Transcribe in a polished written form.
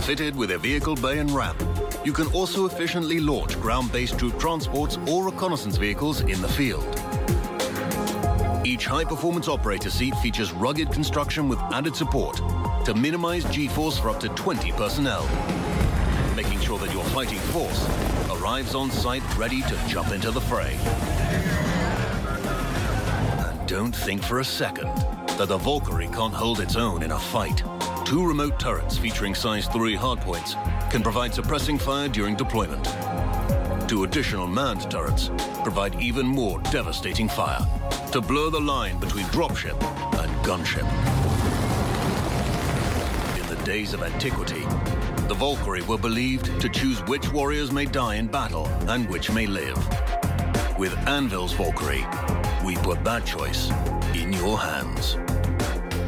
Fitted with a vehicle bay and ramp, you can also efficiently launch ground-based troop transports or reconnaissance vehicles in the field. Each high-performance operator seat features rugged construction with added support to minimize G-force for up to 20 personnel, making sure that your fighting force arrives on site ready to jump into the fray. And don't think for a second that the Valkyrie can't hold its own in a fight. 2 remote turrets featuring size 3 hardpoints can provide suppressing fire during deployment. 2 additional manned turrets provide even more devastating fire to blur the line between dropship and gunship. In the days of antiquity, the Valkyrie were believed to choose which warriors may die in battle and which may live. With Anvil's Valkyrie, we put that choice in your hands.